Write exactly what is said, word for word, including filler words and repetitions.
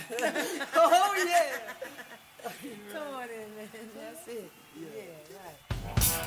Oh yeah. Come on in, man. That's it. Yeah, right.